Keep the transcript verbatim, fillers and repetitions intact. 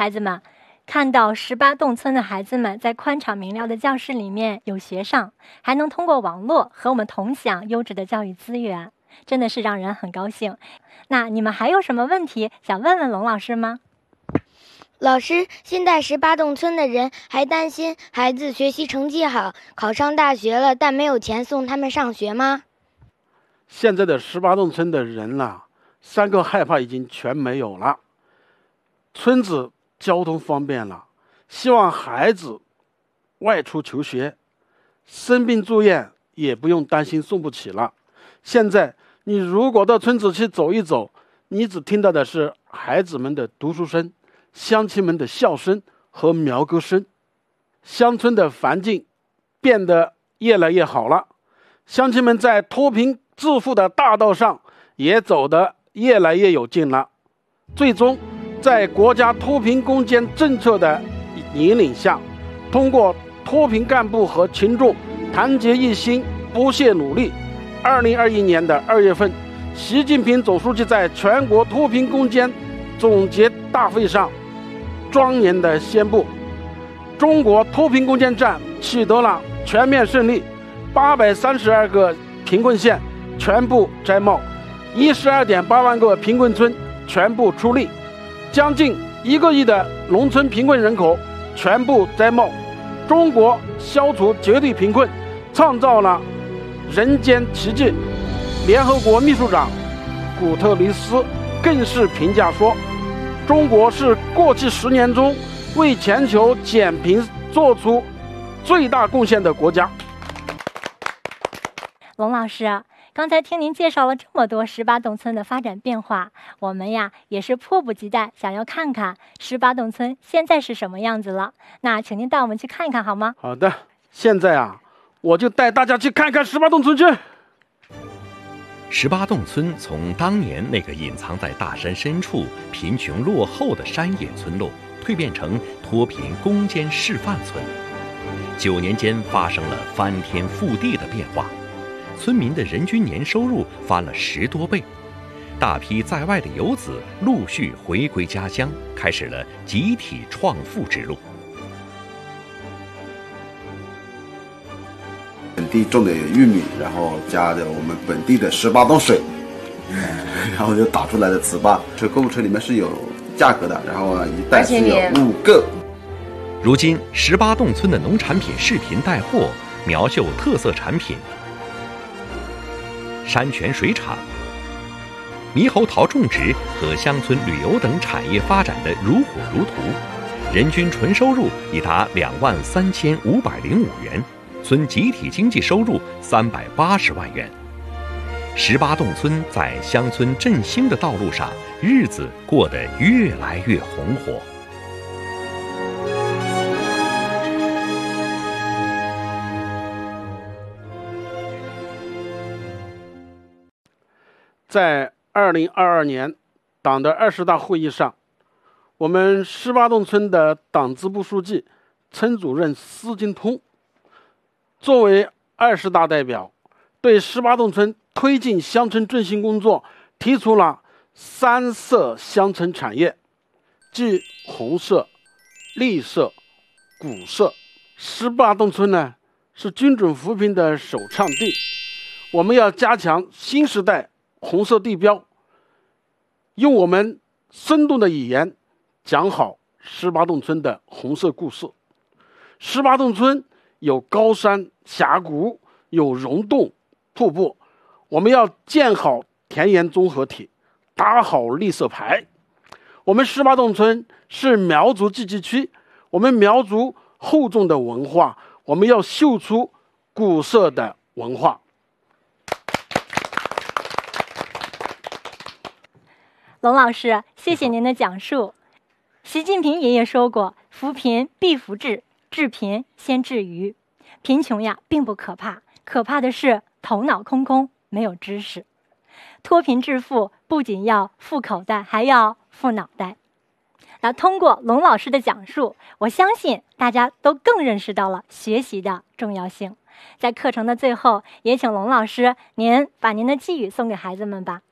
孩子们，看到十八洞村的孩子们在宽敞明亮的教室里面有学上，还能通过网络和我们同享优质的教育资源，真的是让人很高兴。那你们还有什么问题想问问龙老师吗？ 老师，现在十八洞村的人还担心孩子学习成绩好，考上大学了，但没有钱送他们上学吗？ 现在的十八洞村的人啊，三个害怕已经全没有了。村子交通方便了，希望孩子外出求学，生病住院也不用担心送不起了。现在你如果到村子去走一走，你只听到的是孩子们的读书声、乡亲们的笑声和苗歌声。乡村的环境变得越来越好了，乡亲们在脱贫致富的大道上也走得越来越有劲了。最终在国家脱贫攻坚政策的引领下，通过脱贫干部和群众团结一心、不懈努力，二零二一年的二月份，习近平总书记在全国脱贫攻坚总结大会上庄严地宣布，中国脱贫攻坚战取得了全面胜利，八百三十二个贫困县全部摘帽，一十二点八万个贫困村全部出力，将近一个亿的农村贫困人口全部摘帽，中国消除绝对贫困，创造了人间奇迹。联合国秘书长古特雷斯更是评价说，中国是过去十年中为全球减贫做出最大贡献的国家。 龙老师，刚才听您介绍了这么多十八洞村的发展变化，我们呀也是迫不及待想要看看十八洞村现在是什么样子了。那请您带我们去看一看好吗？ 好的，现在啊，我就带大家去看看十八洞村去。 十八洞村从当年那个隐藏在大山深处、贫穷落后的山野村落，蜕变成脱贫攻坚示范村。九年间发生了翻天覆地的变化，村民的人均年收入翻了十多倍，大批在外的游子陆续回归家乡，开始了集体创富之路。 本地种的玉米，然后加的我们本地的十八洞水，然后就打出来的糍粑。这购物车里面是有价格的，然后一袋是有五个。 如今，十八洞村的农产品视频带货，苗绣特色产品，山泉水产、猕猴桃种植和乡村旅游等产业发展的如火如荼，人均纯收入已达两万三千五百零五元。村集体经济收入三百八十万元，十八洞村在乡村振兴的道路上，日子过得越来越红火。 在二零二二年党的二十大会议上，我们十八洞村的党支部书记、村主任施金通作为二十大代表，对十八洞村推进乡村振兴工作提出了三色乡村产业，即红色、绿色、古色。十八洞村呢是精准扶贫的首倡地，我们要加强新时代红色地标，用我们生动的语言讲好十八洞村的红色故事。十八洞村有高山峡谷，有溶洞瀑布，我们要建好田园综合体，打好绿色牌。我们十八洞村是苗族自治区，我们苗族厚重的文化，我们要秀出古色的文化。 龙老师，谢谢您的讲述。习近平爷爷说过，扶贫必扶志，治贫先治愚。贫穷呀并不可怕，可怕的是头脑空空，没有知识。脱贫致富不仅要富口袋，还要富脑袋。那通过龙老师的讲述，我相信大家都更认识到了学习的重要性。在课程的最后，也请龙老师您把您的寄语送给孩子们吧。